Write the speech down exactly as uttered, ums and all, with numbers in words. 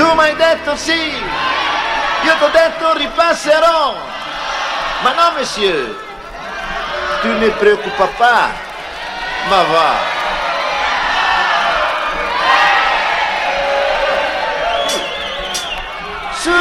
Tu mi hai detto sì, io ti ho detto ripasserò. Ma no, monsieur, tu ne preoccupa pas. Ma va.